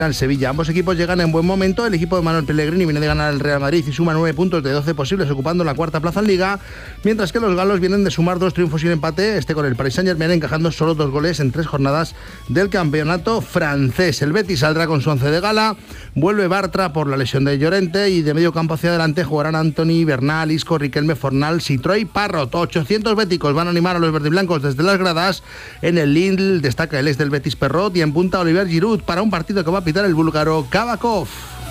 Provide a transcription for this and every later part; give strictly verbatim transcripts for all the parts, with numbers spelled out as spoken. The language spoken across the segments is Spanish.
al Sevilla. Ambos equipos llegan en buen momento. El equipo de Manuel Pellegrini viene de ganar al Real Madrid y suma nueve puntos de doce posibles, ocupando la cuarta plaza en Liga, mientras que los galos vienen de sumar dos triunfos y un empate, este con el Paris Saint-Germain, encajando solo dos goles en tres jornadas del campeonato francés. El Betis saldrá con su once de gala, vuelve Bartra por la lesión de Llorente y de medio campo hacia adelante jugarán Antony, Bernal, Isco, Riquelme, Fornal, Citroën, Parrot. ochocientos béticos van a animar a los verdiblancos desde las gradas. En el Lille destaca el ex del Betis Perrot y en punta Oliver Giroud para un partido que va a pitar el búlgaro Kabakov.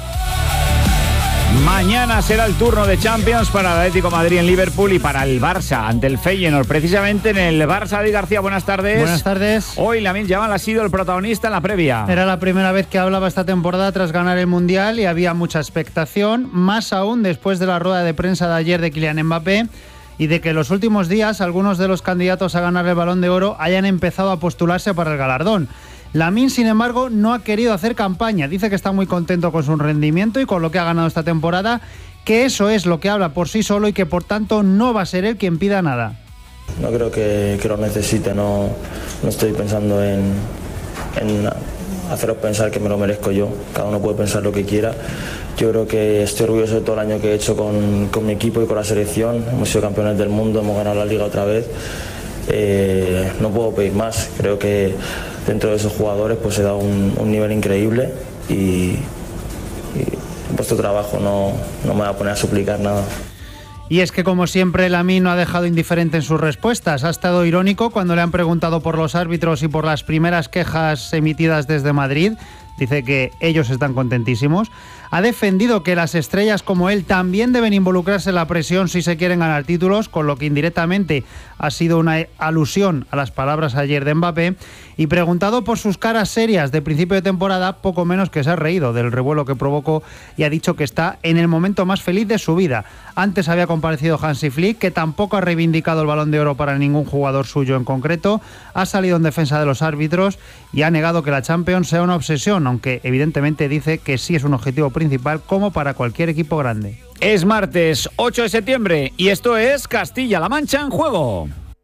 Mañana será el turno de Champions para el Atlético de Madrid en Liverpool y para el Barça ante el Feyenoord. Precisamente en el Barça. David García, buenas tardes. Buenas tardes. Hoy Lamine Yamal ha sido el protagonista en la previa. Era la primera vez que hablaba esta temporada tras ganar el Mundial y había mucha expectación, más aún después de la rueda de prensa de ayer de Kylian Mbappé y de que en los últimos días algunos de los candidatos a ganar el Balón de Oro hayan empezado a postularse para el galardón. Lamine, sin embargo, no ha querido hacer campaña. Dice que está muy contento con su rendimiento y con lo que ha ganado esta temporada, que eso es lo que habla por sí solo y que por tanto no va a ser él quien pida nada. No creo que, que lo necesite, no, no estoy pensando en, en haceros pensar que me lo merezco yo. Cada uno puede pensar lo que quiera. Yo creo que estoy orgulloso de todo el año que he hecho con, con mi equipo y con la selección. Hemos sido campeones del mundo, hemos ganado la Liga otra vez. Eh, no puedo pedir más. Creo que dentro de esos jugadores pues he dado un, un nivel increíble y, y he puesto trabajo, no, no me voy a poner a suplicar nada. Y es que, como siempre, Lamine no ha dejado indiferente en sus respuestas. Ha estado irónico cuando le han preguntado por los árbitros y por las primeras quejas emitidas desde Madrid. Dice que ellos están contentísimos. Ha defendido que las estrellas como él también deben involucrarse en la presión si se quieren ganar títulos, con lo que indirectamente ha sido una alusión a las palabras ayer de Mbappé. Y preguntado por sus caras serias de principio de temporada, poco menos que se ha reído del revuelo que provocó y ha dicho que está en el momento más feliz de su vida. Antes había comparecido Hansi Flick, que tampoco ha reivindicado el Balón de Oro para ningún jugador suyo en concreto. Ha salido en defensa de los árbitros y ha negado que la Champions sea una obsesión, aunque evidentemente dice que sí es un objetivo principal como para cualquier equipo grande. Es martes ocho de septiembre y esto es Castilla-La Mancha en juego.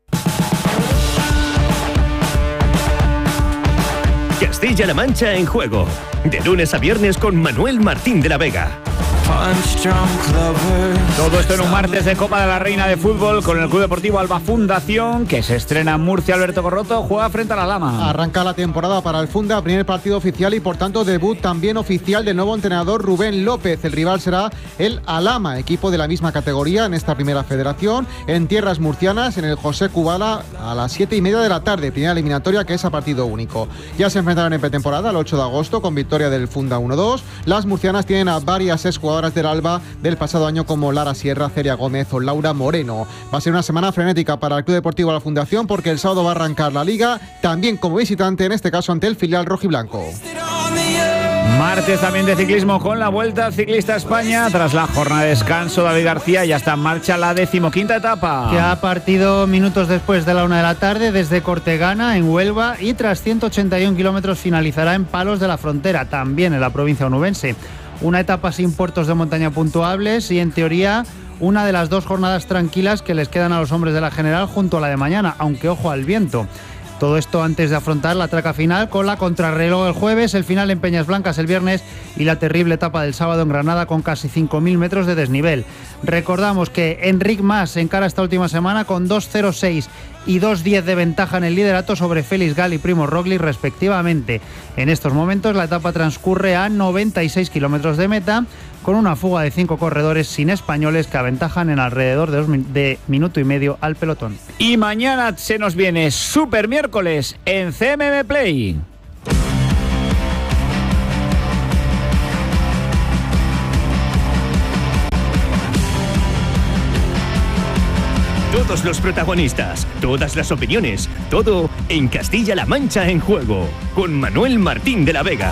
Castilla-La Mancha en juego. De lunes a viernes con Manuel Martín de la Vega. Todo esto en un martes de Copa de la Reina de Fútbol con el Club Deportivo Alba Fundación, que se estrena en Murcia. Alberto Corroto juega frente a la Lama. Arranca la temporada para el Funda, primer partido oficial y por tanto debut también oficial del nuevo entrenador Rubén López. El rival será el Alama, equipo de la misma categoría en esta primera federación, en tierras murcianas, en el José Kubala a las siete y media de la tarde, primera eliminatoria que es a partido único. Ya se enfrentaron en pretemporada el ocho de agosto con victoria del Funda uno dos. Las murcianas tienen a varias exjugadoras del Alba del pasado año como Lara Sierra, Celia Gómez o Laura Moreno. Va a ser una semana frenética para el Club Deportivo La Fundación porque el sábado va a arrancar la Liga, también como visitante, en este caso ante el filial rojiblanco. Martes también de ciclismo con la Vuelta Ciclista a España. Tras la jornada de descanso, David García, ya está en marcha la decimoquinta etapa. Que ha partido minutos después de la una de la tarde desde Cortegana, en Huelva, y tras ciento ochenta y un kilómetros finalizará en Palos de la Frontera, también en la provincia onubense. Una etapa sin puertos de montaña puntuables y, en teoría, una de las dos jornadas tranquilas que les quedan a los hombres de la General junto a la de mañana, aunque ojo al viento. Todo esto antes de afrontar la traca final con la contrarreloj el jueves, el final en Peñas Blancas el viernes y la terrible etapa del sábado en Granada con casi cinco mil metros de desnivel. Recordamos que Enric Mas encara esta última semana con dos cero seis y dos diez de ventaja en el liderato sobre Félix Gal y Primo Roglic respectivamente. En estos momentos la etapa transcurre a noventa y seis kilómetros de meta, con una fuga de cinco corredores sin españoles que aventajan en alrededor de, dos min- de minuto y medio al pelotón. Y mañana se nos viene Super Miércoles en C M M Play. Todos los protagonistas, todas las opiniones, todo en Castilla-La Mancha en juego, con Manuel Martín de la Vega.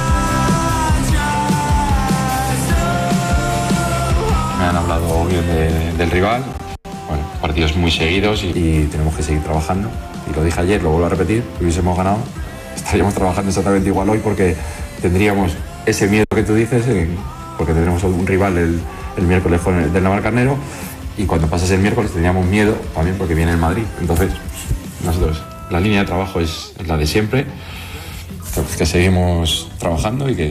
Me han hablado bien de, del rival, bueno, partidos muy seguidos y, y tenemos que seguir trabajando. Y lo dije ayer, lo vuelvo a repetir, si hubiésemos ganado, estaríamos trabajando exactamente igual hoy porque tendríamos ese miedo que tú dices, en, porque tendremos un rival el, el miércoles con el, del Navalcarnero. Y cuando pasas el miércoles teníamos miedo también porque viene el Madrid. Entonces, nosotros, la línea de trabajo es, es la de siempre. que, que seguimos trabajando y que